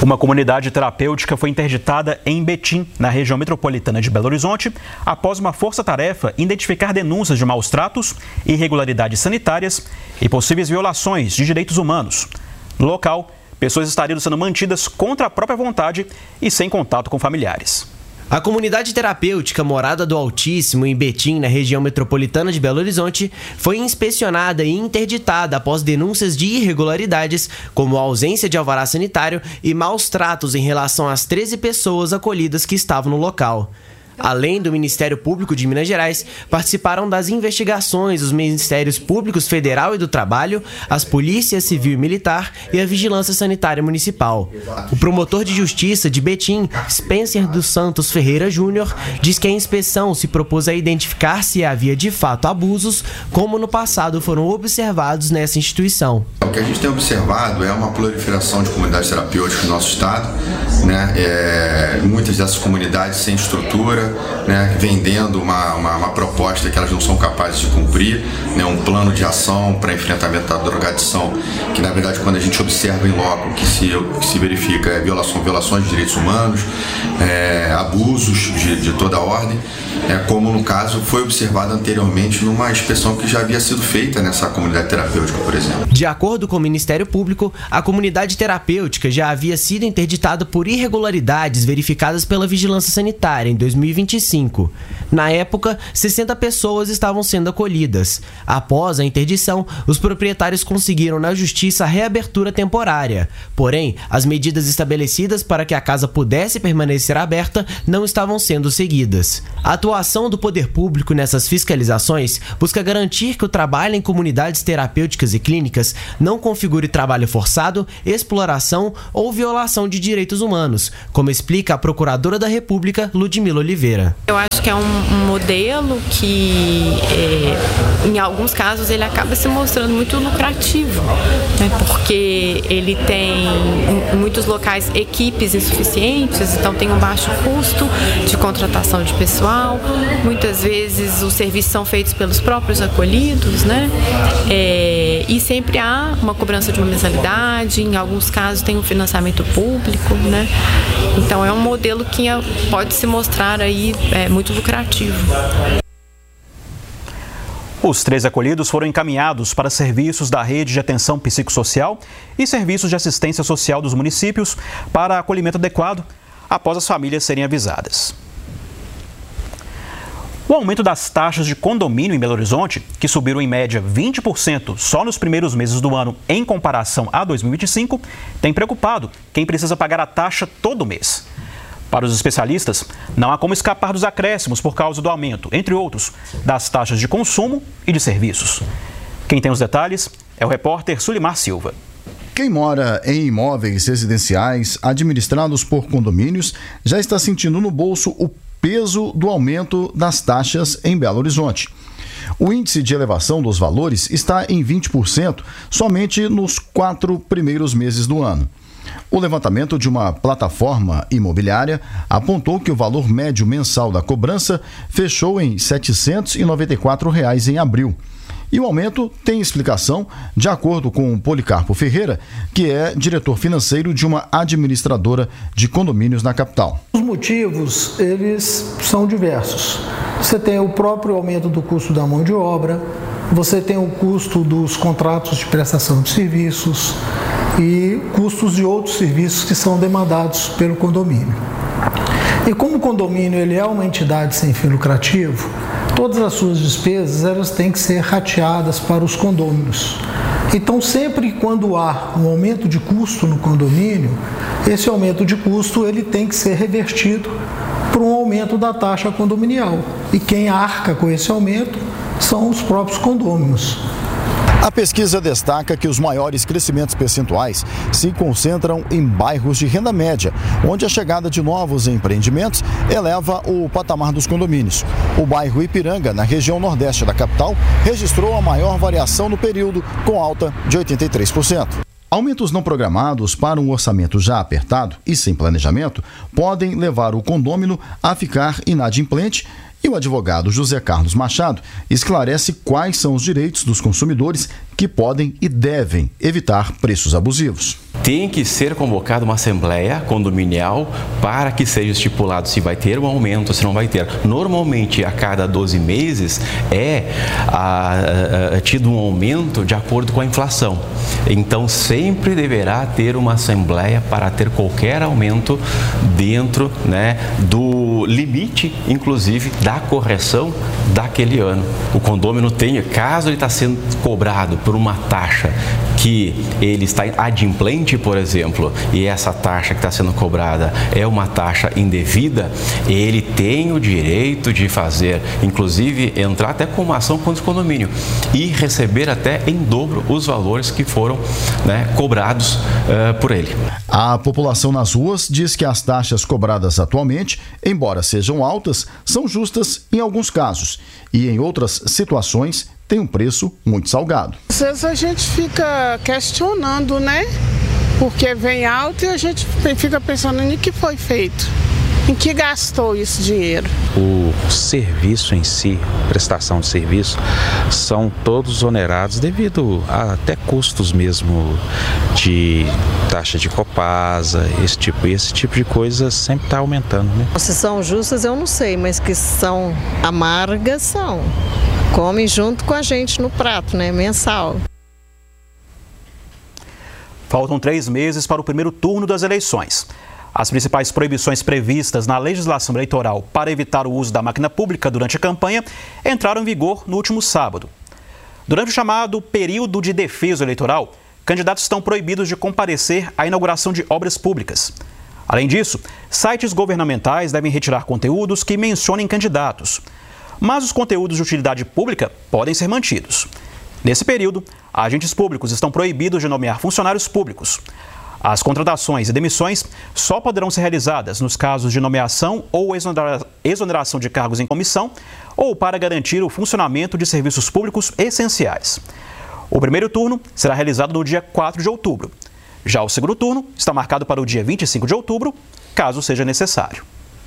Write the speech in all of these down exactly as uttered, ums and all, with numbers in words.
Uma comunidade terapêutica foi interditada em Betim, na região metropolitana de Belo Horizonte, após uma força-tarefa identificar denúncias de maus tratos, irregularidades sanitárias e possíveis violações de direitos humanos. No local, pessoas estariam sendo mantidas contra a própria vontade e sem contato com familiares. A comunidade terapêutica Morada do Altíssimo, em Betim, na região metropolitana de Belo Horizonte, foi inspecionada e interditada após denúncias de irregularidades, como a ausência de alvará sanitário e maus tratos em relação às treze pessoas acolhidas que estavam no local. Além do Ministério Público de Minas Gerais, participaram das investigações os Ministérios Públicos Federal e do Trabalho, as Polícias Civil e Militar e a Vigilância Sanitária Municipal. O promotor de Justiça de Betim, Spencer dos Santos Ferreira Júnior, diz que a inspeção se propôs a identificar se havia de fato abusos, como no passado foram observados nessa instituição. O que a gente tem observado é uma proliferação de comunidades terapêuticas no nosso estado, né? É, muitas dessas comunidades sem estrutura, né, vendendo uma, uma, uma proposta que elas não são capazes de cumprir, né, um plano de ação para enfrentamento da drogadição, que na verdade quando a gente observa em loco, o que se, que se verifica é violação, violações de direitos humanos, é, abusos de, de toda a ordem, é, como no caso foi observado anteriormente numa inspeção que já havia sido feita nessa comunidade terapêutica, por exemplo. De acordo com o Ministério Público, a comunidade terapêutica já havia sido interditada por irregularidades verificadas pela Vigilância Sanitária em dois mil e vinte e cinco. Na época, sessenta pessoas estavam sendo acolhidas. Após a interdição, os proprietários conseguiram na Justiça a reabertura temporária. Porém, as medidas estabelecidas para que a casa pudesse permanecer aberta não estavam sendo seguidas. A atuação do poder público nessas fiscalizações busca garantir que o trabalho em comunidades terapêuticas e clínicas não configure trabalho forçado, exploração ou violação de direitos humanos, como explica a Procuradora da República, Ludmila Oliveira. Eu acho que é um, um modelo que, é, em alguns casos, ele acaba se mostrando muito lucrativo, né? Porque ele tem, em muitos locais, equipes insuficientes, então tem um baixo custo de contratação de pessoal. Muitas vezes os serviços são feitos pelos próprios acolhidos, né? É, e sempre há uma cobrança de uma mensalidade, em alguns casos tem um financiamento público, né? Então é um modelo que pode se mostrar aí é, muito lucrativo. Os três acolhidos foram encaminhados para serviços da rede de atenção psicossocial e serviços de assistência social dos municípios para acolhimento adequado após as famílias serem avisadas. O aumento das taxas de condomínio em Belo Horizonte, que subiram em média vinte por cento só nos primeiros meses do ano em comparação a dois mil e vinte e cinco, tem preocupado quem precisa pagar a taxa todo mês. Para os especialistas, não há como escapar dos acréscimos por causa do aumento, entre outros, das taxas de consumo e de serviços. Quem tem os detalhes é o repórter Sulimar Silva. Quem mora em imóveis residenciais administrados por condomínios já está sentindo no bolso o peso do aumento das taxas em Belo Horizonte. O índice de elevação dos valores está em vinte por cento somente nos quatro primeiros meses do ano. O levantamento de uma plataforma imobiliária apontou que o valor médio mensal da cobrança fechou em setecentos e noventa e quatro reais em abril. E o aumento tem explicação, de acordo com Policarpo Ferreira, que é diretor financeiro de uma administradora de condomínios na capital. Os motivos, eles são diversos. Você tem o próprio aumento do custo da mão de obra, você tem o custo dos contratos de prestação de serviços e custos de outros serviços que são demandados pelo condomínio. E como o condomínio ele é uma entidade sem fim lucrativo, todas as suas despesas elas têm que ser rateadas para os condôminos. Então, sempre quando há um aumento de custo no condomínio, esse aumento de custo ele tem que ser revertido por um aumento da taxa condominial. E quem arca com esse aumento são os próprios condôminos. A pesquisa destaca que os maiores crescimentos percentuais se concentram em bairros de renda média, onde a chegada de novos empreendimentos eleva o patamar dos condomínios. O bairro Ipiranga, na região nordeste da capital, registrou a maior variação no período, com alta de oitenta e três por cento. Aumentos não programados para um orçamento já apertado e sem planejamento podem levar o condômino a ficar inadimplente. E o advogado José Carlos Machado esclarece quais são os direitos dos consumidores que podem e devem evitar preços abusivos. Tem que ser convocada uma assembleia condominial para que seja estipulado se vai ter um aumento, se não vai ter. Normalmente, a cada doze meses é a, a, a, tido um aumento de acordo com a inflação. Então, sempre deverá ter uma assembleia para ter qualquer aumento dentro, né, do limite, inclusive, da correção daquele ano. O condômino tem, caso ele está sendo cobrado por uma taxa que ele está adimplente, por exemplo, e essa taxa que está sendo cobrada é uma taxa indevida, ele tem o direito de fazer, inclusive, entrar até com uma ação contra o condomínio e receber até em dobro os valores que foram, né, cobrados uh, por ele. A população nas ruas diz que as taxas cobradas atualmente, embora sejam altas, são justas em alguns casos e em outras situações tem um preço muito salgado. Às vezes a gente fica questionando, né? Porque vem alto e a gente fica pensando em que foi feito, em que gastou esse dinheiro. O serviço em si, prestação de serviço, são todos onerados devido a até custos mesmo de taxa de Copasa, esse tipo, esse tipo de coisa sempre está aumentando, né? Se são justas eu não sei, mas que são amargas são. Come junto com a gente no prato, né? Mensal. Faltam três meses para o primeiro turno das eleições. As principais proibições previstas na legislação eleitoral para evitar o uso da máquina pública durante a campanha entraram em vigor no último sábado. Durante o chamado período de defesa eleitoral, candidatos estão proibidos de comparecer à inauguração de obras públicas. Além disso, sites governamentais devem retirar conteúdos que mencionem candidatos. Mas os conteúdos de utilidade pública podem ser mantidos. Nesse período, agentes públicos estão proibidos de nomear funcionários públicos. As contratações e demissões só poderão ser realizadas nos casos de nomeação ou exoneração de cargos em comissão ou para garantir o funcionamento de serviços públicos essenciais. O primeiro turno será realizado no dia quatro de outubro. Já o segundo turno está marcado para o dia vinte e cinco de outubro, caso seja necessário.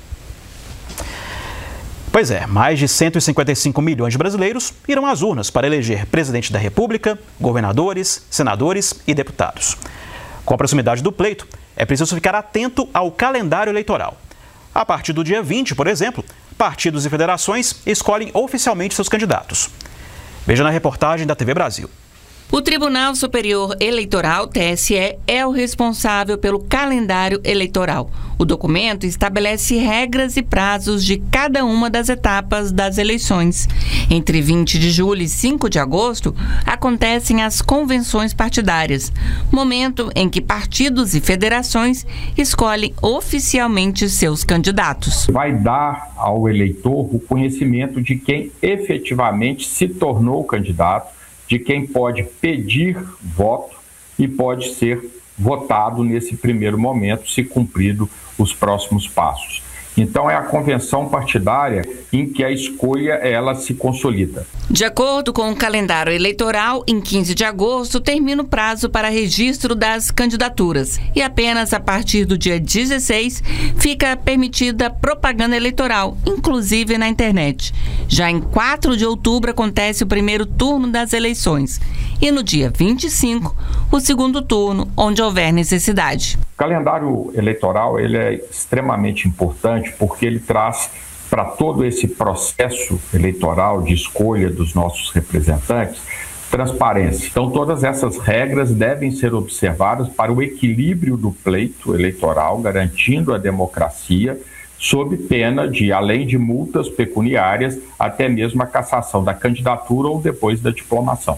Pois é, mais de cento e cinquenta e cinco milhões de brasileiros irão às urnas para eleger presidente da República, governadores, senadores e deputados. Com a proximidade do pleito, é preciso ficar atento ao calendário eleitoral. A partir do dia vinte, por exemplo, partidos e federações escolhem oficialmente seus candidatos. Veja na reportagem da T V Brasil. O Tribunal Superior Eleitoral, T S E, é o responsável pelo calendário eleitoral. O documento estabelece regras e prazos de cada uma das etapas das eleições. Entre vinte de julho e cinco de agosto, acontecem as convenções partidárias, momento em que partidos e federações escolhem oficialmente seus candidatos. Vai dar ao eleitor o conhecimento de quem efetivamente se tornou candidato, de quem pode pedir voto e pode ser votado nesse primeiro momento, se cumprido os próximos passos. Então é a convenção partidária em que a escolha ela se consolida. De acordo com o calendário eleitoral, em quinze de agosto termina o prazo para registro das candidaturas e apenas a partir do dia dezesseis fica permitida propaganda eleitoral, inclusive na internet. Já em quatro de outubro acontece o primeiro turno das eleições e no dia vinte e cinco o segundo turno, onde houver necessidade. O calendário eleitoral ele é extremamente importante porque ele traz para todo esse processo eleitoral de escolha dos nossos representantes transparência. Então todas essas regras devem ser observadas para o equilíbrio do pleito eleitoral, garantindo a democracia, sob pena de, além de multas pecuniárias, até mesmo a cassação da candidatura ou depois da diplomação.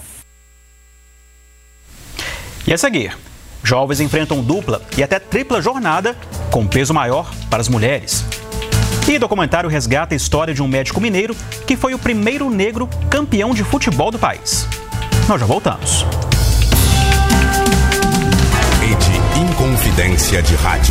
E a seguir, jovens enfrentam dupla e até tripla jornada com peso maior para as mulheres. E documentário resgata a história de um médico mineiro que foi o primeiro negro campeão de futebol do país. Nós já voltamos. Rede Inconfidência de Rádio.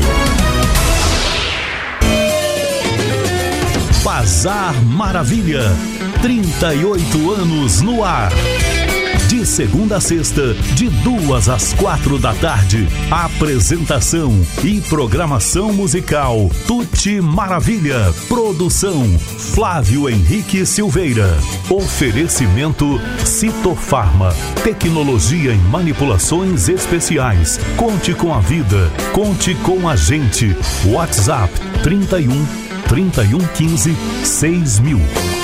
Bazar Maravilha. trinta e oito anos no ar. De segunda a sexta, de duas às quatro da tarde. Apresentação e programação musical Tuti Maravilha. Produção Flávio Henrique Silveira. Oferecimento Citofarma. Tecnologia em manipulações especiais. Conte com a vida. Conte com a gente. WhatsApp trinta e um, trinta e um quinze, seis mil.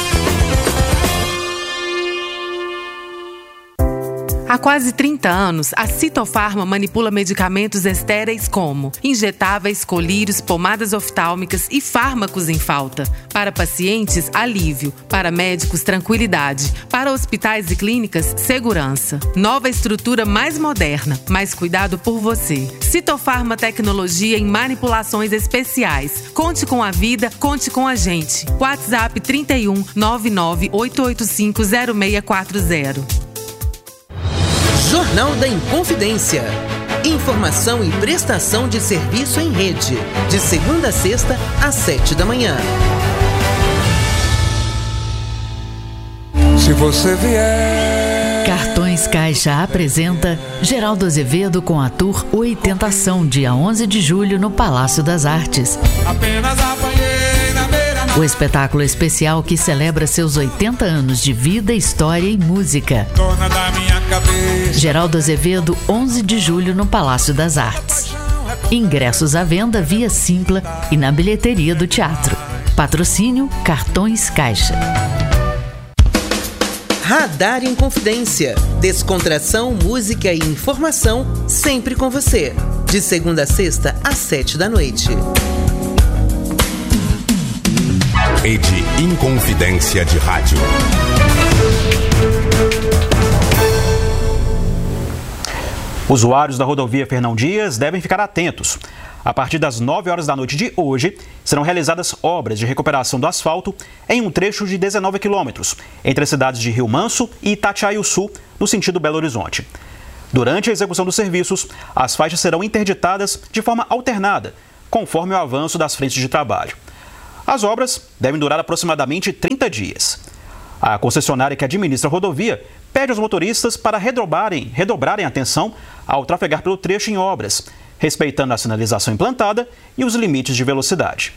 Há quase trinta anos, a Citofarma manipula medicamentos estéreis como injetáveis, colírios, pomadas oftálmicas e fármacos em falta. Para pacientes, alívio. Para médicos, tranquilidade. Para hospitais e clínicas, segurança. Nova estrutura mais moderna, mais cuidado por você. Citofarma Tecnologia em manipulações especiais. Conte com a vida, conte com a gente. WhatsApp trinta e um, nove nove oito oito cinco, zero seis quatro zero. Jornal da Inconfidência. Informação e prestação de serviço em rede. De segunda a sexta, às sete da manhã. Se você vier... Cartões Caixa apresenta Geraldo Azevedo com a Tour Oitentação, dia onze de julho, no Palácio das Artes. Apenas apanhei na beira. O espetáculo especial que celebra seus oitenta anos de vida, história e música. Dona da minha cabeça. Geraldo Azevedo, onze de julho, no Palácio das Artes. Ingressos à venda via Simpla e na bilheteria do teatro. Patrocínio Cartões Caixa. Radar Inconfidência. Descontração, música e informação sempre com você. De segunda a sexta, às sete da noite. Rede Inconfidência de Rádio. Usuários da rodovia Fernão Dias devem ficar atentos. A partir das nove horas da noite de hoje, serão realizadas obras de recuperação do asfalto em um trecho de dezenove quilômetros, entre as cidades de Rio Manso e Itatiaiuçu, no sentido Belo Horizonte. Durante a execução dos serviços, as faixas serão interditadas de forma alternada, conforme o avanço das frentes de trabalho. As obras devem durar aproximadamente trinta dias. A concessionária que administra a rodovia pede aos motoristas para redobrarem, redobrarem a atenção ao trafegar pelo trecho em obras, respeitando a sinalização implantada e os limites de velocidade.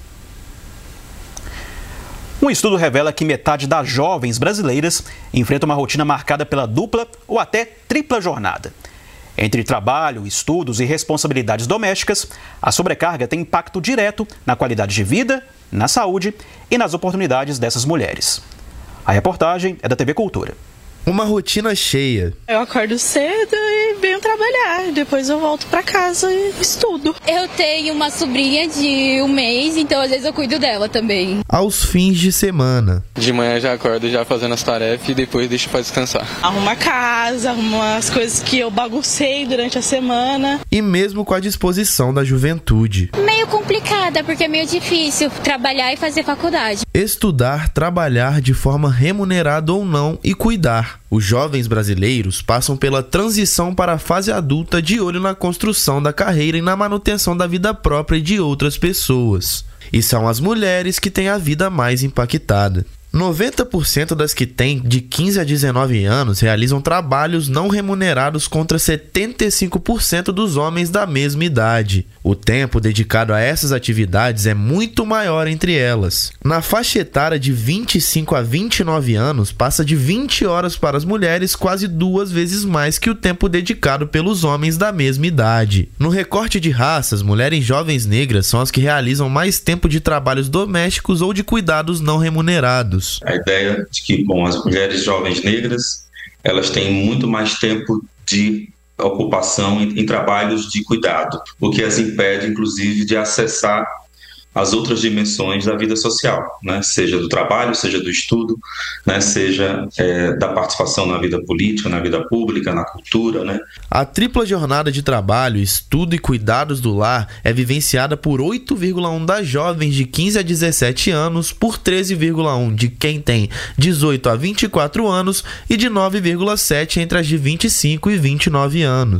Um estudo revela que metade das jovens brasileiras enfrenta uma rotina marcada pela dupla ou até tripla jornada. Entre trabalho, estudos e responsabilidades domésticas, a sobrecarga tem impacto direto na qualidade de vida, na saúde e nas oportunidades dessas mulheres. A reportagem é da T V Cultura. Uma rotina cheia. Eu acordo cedo e venho trabalhar, depois eu volto pra casa e estudo. Eu tenho uma sobrinha de um mês, então às vezes eu cuido dela também. Aos fins de semana. De manhã já acordo já fazendo as tarefas e depois deixo pra descansar. Arrumo a casa, arrumo as coisas que eu baguncei durante a semana. E mesmo com a disposição da juventude. Meio complicada, porque é meio difícil trabalhar e fazer faculdade. Estudar, trabalhar de forma remunerada ou não e cuidar. Os jovens brasileiros passam pela transição para a fase adulta de olho na construção da carreira e na manutenção da vida própria e de outras pessoas. E são as mulheres que têm a vida mais impactada. noventa por cento das que têm de quinze a dezenove anos realizam trabalhos não remunerados contra setenta e cinco por cento dos homens da mesma idade. O tempo dedicado a essas atividades é muito maior entre elas. Na faixa etária de vinte e cinco a vinte e nove anos, passa de vinte horas para as mulheres, quase duas vezes mais que o tempo dedicado pelos homens da mesma idade. No recorte de raças, mulheres jovens negras são as que realizam mais tempo de trabalhos domésticos ou de cuidados não remunerados. A ideia de que, bom, as mulheres jovens negras, elas têm muito mais tempo de ocupação em, em trabalhos de cuidado, o que as impede, inclusive, de acessar as outras dimensões da vida social, né? Seja do trabalho, seja do estudo, né? Seja é, da participação na vida política, na vida pública, na cultura, né? A tripla jornada de trabalho, estudo e cuidados do lar é vivenciada por oito vírgula um das jovens de quinze a dezessete anos, por treze vírgula um de quem tem dezoito a vinte e quatro anos e de nove vírgula sete entre as de vinte e cinco e vinte e nove anos.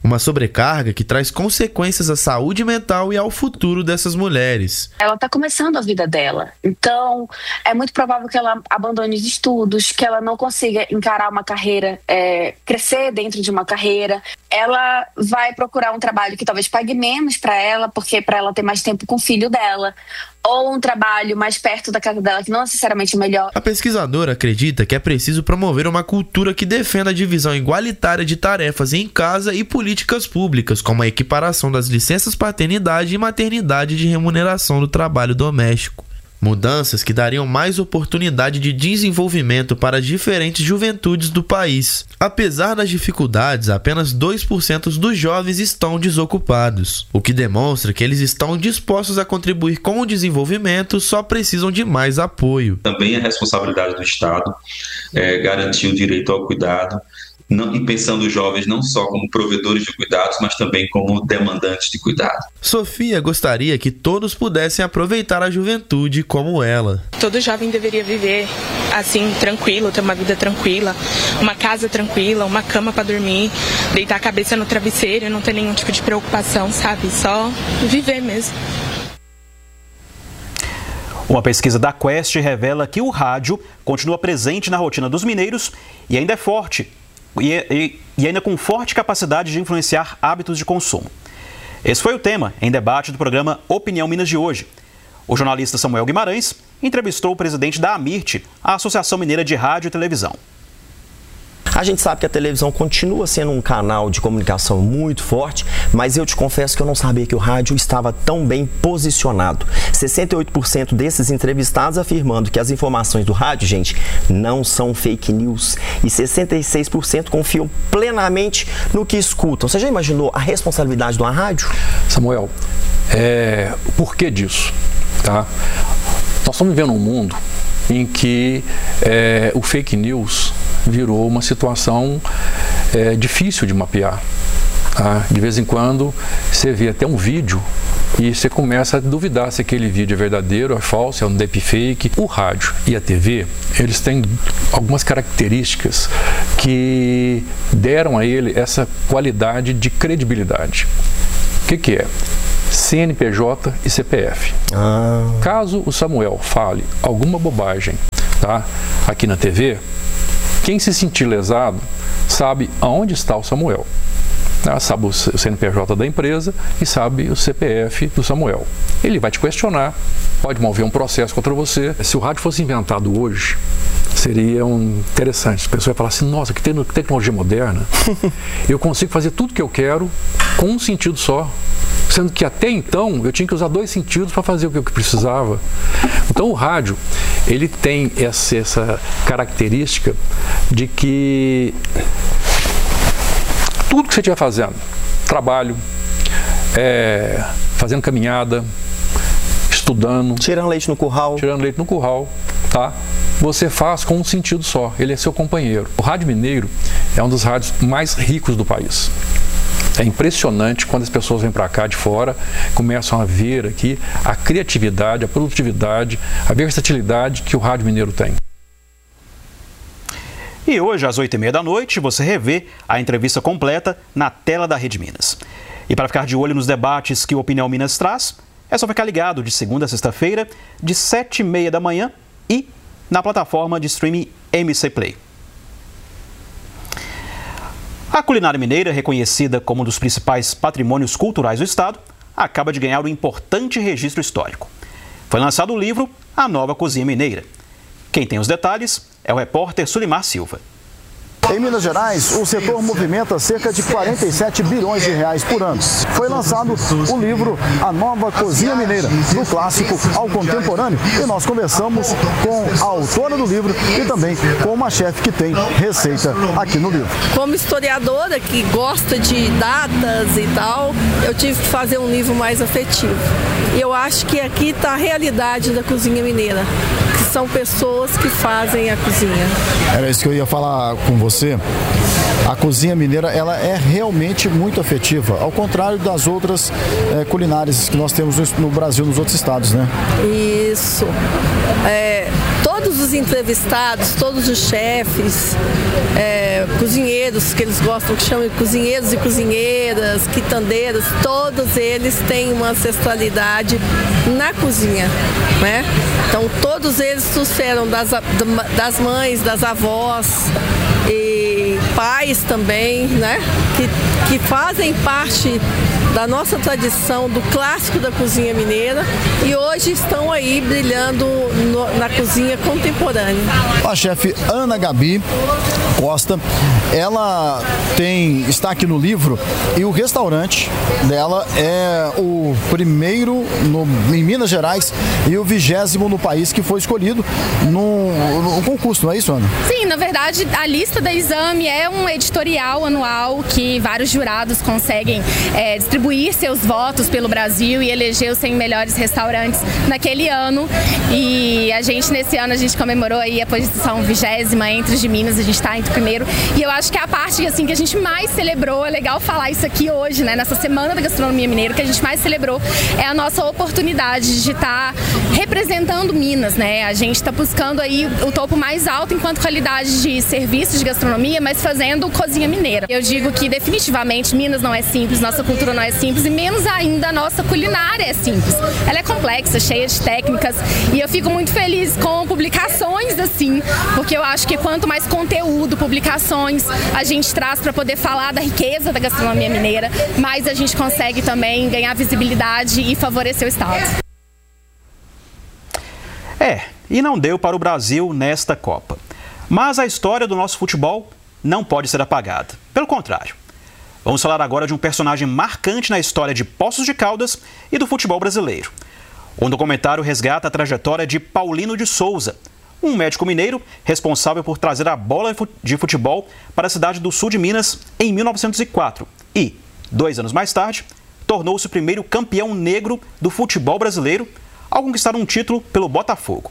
Uma sobrecarga que traz consequências à saúde mental e ao futuro dessas mulheres. Ela está começando a vida dela, então é muito provável que ela abandone os estudos, que ela não consiga encarar uma carreira, é, crescer dentro de uma carreira. Ela vai procurar um trabalho que talvez pague menos para ela, porque para ela ter mais tempo com o filho dela, ou um trabalho mais perto da casa dela, que não necessariamente é melhor. A pesquisadora acredita que é preciso promover uma cultura que defenda a divisão igualitária de tarefas em casa e políticas públicas, como a equiparação das licenças paternidade e maternidade de remuneração do trabalho doméstico. Mudanças que dariam mais oportunidade de desenvolvimento para diferentes juventudes do país. Apesar das dificuldades, apenas dois por cento dos jovens estão desocupados, o que demonstra que eles estão dispostos a contribuir com o desenvolvimento, só precisam de mais apoio. Também é responsabilidade do Estado é, garantir o direito ao cuidado, Não, e pensando os jovens não só como provedores de cuidados, mas também como demandantes de cuidado. Sofia gostaria que todos pudessem aproveitar a juventude como ela. Todo jovem deveria viver assim, tranquilo, ter uma vida tranquila, uma casa tranquila, uma cama para dormir, deitar a cabeça no travesseiro e não ter nenhum tipo de preocupação, sabe? Só viver mesmo. Uma pesquisa da Quest revela que o rádio continua presente na rotina dos mineiros e ainda é forte. E, e, e ainda com forte capacidade de influenciar hábitos de consumo. Esse foi o tema em debate do programa Opinião Minas de hoje. O jornalista Samuel Guimarães entrevistou o presidente da AMIRT, a Associação Mineira de Rádio e Televisão. A gente sabe que a televisão continua sendo um canal de comunicação muito forte, mas eu te confesso que eu não sabia que o rádio estava tão bem posicionado. sessenta e oito por cento desses entrevistados afirmando que as informações do rádio, gente, não são fake news. E sessenta e seis por cento confiam plenamente no que escutam. Você já imaginou a responsabilidade de uma rádio? Samuel, é, o porquê disso? Tá? Nós estamos vivendo um mundo em que é, o fake news virou uma situação é, difícil de mapear. Tá? De vez em quando você vê até um vídeo e você começa a duvidar se aquele vídeo é verdadeiro, é falso, é um deepfake. O rádio e a T V, eles têm algumas características que deram a ele essa qualidade de credibilidade. O que, que é? C N P J e C P F. Ah. Caso o Samuel fale alguma bobagem, tá, aqui na T V, quem se sentir lesado sabe aonde está o Samuel. Ah, sabe o C N P J da empresa e sabe o C P F do Samuel. Ele vai te questionar, pode mover um processo contra você. Se o rádio fosse inventado hoje, seria um interessante. A pessoa vai falar assim, nossa, que tecnologia moderna. Eu consigo fazer tudo que eu quero com um sentido só. Sendo que até então eu tinha que usar dois sentidos para fazer o que eu precisava. Então o rádio, ele tem essa, essa característica de que tudo que você estiver fazendo, trabalho, é, fazendo caminhada, estudando, tirando leite no curral, tirando leite no curral, tá? Você faz com um sentido só, ele é seu companheiro. O Rádio Mineiro é um dos rádios mais ricos do país. É impressionante quando as pessoas vêm para cá de fora, começam a ver aqui a criatividade, a produtividade, a versatilidade que o Rádio Mineiro tem. E hoje, às oito e meia da noite, você revê a entrevista completa na tela da Rede Minas. E para ficar de olho nos debates que o Opinião Minas traz, é só ficar ligado de segunda a sexta-feira, de sete e meia da manhã e na plataforma de streaming M C Play. A culinária mineira, reconhecida como um dos principais patrimônios culturais do estado, acaba de ganhar um importante registro histórico. Foi lançado o livro A Nova Cozinha Mineira. Quem tem os detalhes é o repórter Sulimar Silva. Em Minas Gerais, o setor movimenta cerca de quarenta e sete bilhões de reais por ano. Foi lançado o livro A Nova Cozinha Mineira, do clássico ao contemporâneo, e nós conversamos com a autora do livro e também com uma chefe que tem receita aqui no livro. Como historiadora que gosta de datas e tal, eu tive que fazer um livro mais afetivo. E eu acho que aqui está a realidade da cozinha mineira, que são pessoas que fazem a cozinha. Era isso que eu ia falar com você. A cozinha mineira, ela é realmente muito afetiva, ao contrário das outras é, culinárias que nós temos no Brasil, nos outros estados, né? Isso. É, todo todos os entrevistados, todos os chefes, é, cozinheiros que eles gostam, que chamam de cozinheiros e cozinheiras, quitandeiras, todos eles têm uma ancestralidade na cozinha, né? Então todos eles trouxeram das, das mães, das avós e pais também, né? Que, que fazem parte da nossa tradição, do clássico da cozinha mineira, e hoje estão aí brilhando no, na cozinha contemporânea. A chefe Ana Gabi Costa, ela tem, está aqui no livro, e o restaurante dela é o primeiro no, em Minas Gerais e o vigésimo no país que foi escolhido no, no concurso, não é isso, Ana? Sim, na verdade, a lista da Exame é um editorial anual que vários jurados conseguem é, distribuir seus votos pelo Brasil e eleger os cem melhores restaurantes naquele ano. E a gente, nesse ano, a gente comemorou aí a posição vigésima entre os de Minas, a gente está entre o primeiro. E eu acho que a parte assim, que a gente mais celebrou, é legal falar isso aqui hoje, né, nessa Semana da Gastronomia Mineira, que a gente mais celebrou é a nossa oportunidade de estar representando Minas, né? A gente está buscando aí o topo mais alto enquanto qualidade de serviços de gastronomia, mas fazendo cozinha mineira. Eu digo que definitivamente Minas não é simples, nossa cultura não é simples, e menos ainda a nossa culinária é simples. Ela é complexa, cheia de técnicas, e eu fico muito feliz com publicações assim, porque eu acho que quanto mais conteúdo, publicações a gente traz para poder falar da riqueza da gastronomia mineira, mais a gente consegue também ganhar visibilidade e favorecer o estado. É, e não deu para o Brasil nesta Copa. Mas a história do nosso futebol não pode ser apagada. Pelo contrário. Vamos falar agora de um personagem marcante na história de Poços de Caldas e do futebol brasileiro. Um documentário resgata a trajetória de Paulino de Souza, um médico mineiro responsável por trazer a bola de futebol para a cidade do sul de Minas em mil novecentos e quatro e, dois anos mais tarde, tornou-se o primeiro campeão negro do futebol brasileiro ao conquistar um título pelo Botafogo.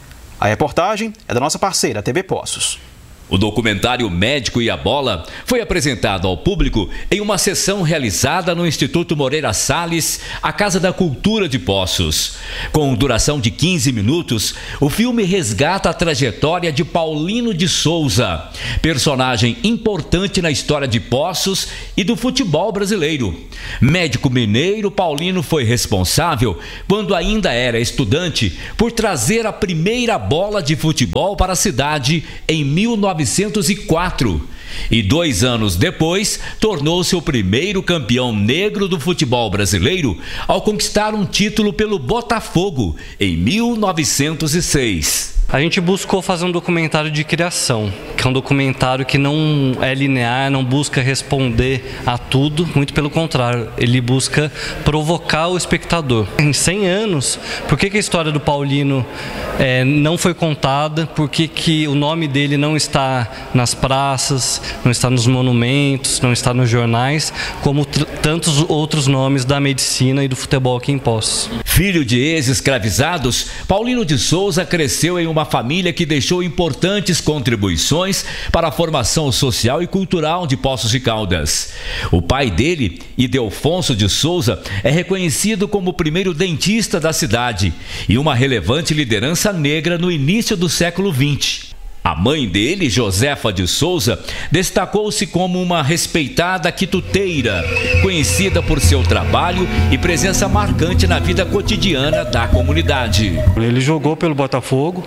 A reportagem é da nossa parceira T V Poços. O documentário Médico e a Bola foi apresentado ao público em uma sessão realizada no Instituto Moreira Salles, a Casa da Cultura de Poços. Com duração de quinze minutos, o filme resgata a trajetória de Paulino de Souza, personagem importante na história de Poços e do futebol brasileiro. Médico mineiro, Paulino foi responsável, quando ainda era estudante, por trazer a primeira bola de futebol para a cidade em mil novecentos e quatro. E dois anos depois, tornou-se o primeiro campeão negro do futebol brasileiro ao conquistar um título pelo Botafogo em mil novecentos e seis. A gente buscou fazer um documentário de criação, que é um documentário que não é linear, não busca responder a tudo, muito pelo contrário, ele busca provocar o espectador. Em cem anos, por que, que a história do Paulino é, não foi contada, por que, que o nome dele não está nas praças, não está nos monumentos, não está nos jornais, como tantos outros nomes da medicina e do futebol aqui em Poços. Filho de ex-escravizados, Paulino de Souza cresceu em uma família que deixou importantes contribuições para a formação social e cultural de Poços de Caldas. O pai dele, Ildefonso de Souza, é reconhecido como o primeiro dentista da cidade e uma relevante liderança negra no início do século vinte. A mãe dele, Josefa de Souza, destacou-se como uma respeitada quituteira, conhecida por seu trabalho e presença marcante na vida cotidiana da comunidade. Ele jogou pelo Botafogo,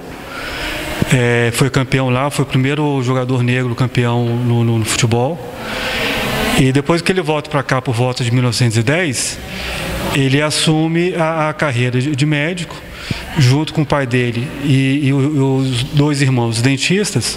é, foi campeão lá, foi o primeiro jogador negro campeão no, no, no futebol. E depois que ele volta para cá por volta de mil novecentos e dez, ele assume a, a carreira de, de médico, junto com o pai dele e, e os dois irmãos dentistas.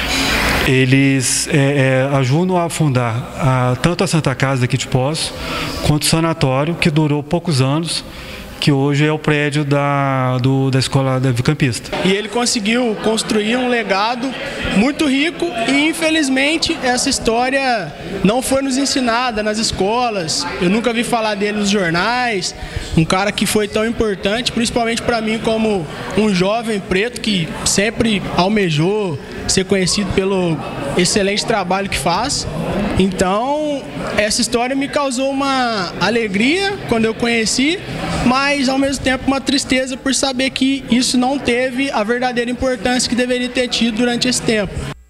Eles é, é, ajudam a fundar a, tanto a Santa Casa aqui de Poços, quanto o sanatório, que durou poucos anos, que hoje é o prédio da, do, da Escola da Campista. E ele conseguiu construir um legado muito rico e, infelizmente, essa história não foi nos ensinada nas escolas. Eu nunca vi falar dele nos jornais. Um cara que foi tão importante, principalmente para mim como um jovem preto que sempre almejou ser conhecido pelo excelente trabalho que faz. Então, essa história me causou uma alegria quando eu conheci, mas ao mesmo tempo uma tristeza por saber que isso não teve a verdadeira importância que deveria ter tido durante esse tempo.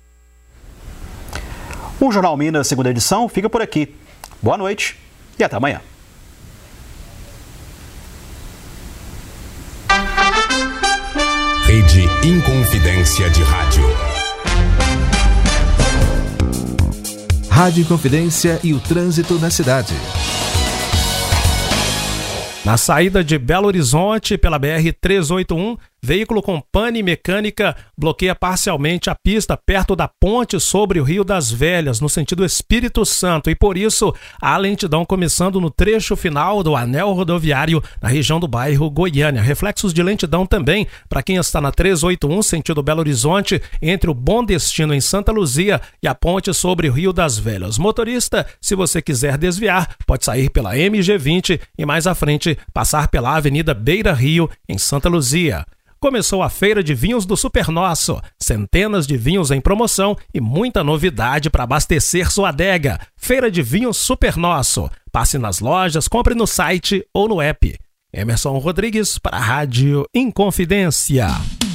O Jornal Minas, segunda edição, fica por aqui. Boa noite e até amanhã. Rede Inconfidência de Rádio. Rádio Inconfidência e o trânsito na cidade. Na saída de Belo Horizonte pela B R trezentos e oitenta e um, veículo com pane mecânica bloqueia parcialmente a pista perto da ponte sobre o Rio das Velhas, no sentido Espírito Santo, e por isso há lentidão começando no trecho final do anel rodoviário na região do bairro Goiânia. Reflexos de lentidão também para quem está na trezentos e oitenta e um, sentido Belo Horizonte, entre o Bom Destino em Santa Luzia e a ponte sobre o Rio das Velhas. Motorista, se você quiser desviar, pode sair pela M G vinte e mais à frente passar pela Avenida Beira Rio em Santa Luzia. Começou a Feira de Vinhos do Super Nosso. Centenas de vinhos em promoção e muita novidade para abastecer sua adega. Feira de Vinhos Super Nosso. Passe nas lojas, compre no site ou no app. Emerson Rodrigues para a Rádio Inconfidência.